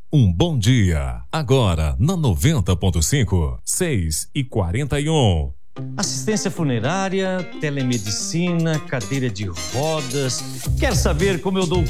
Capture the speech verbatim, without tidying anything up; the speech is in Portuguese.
Um bom dia. Agora, na noventa ponto cinco, seis e quarenta e um. Assistência funerária, telemedicina, cadeira de rodas. Quer saber como eu dou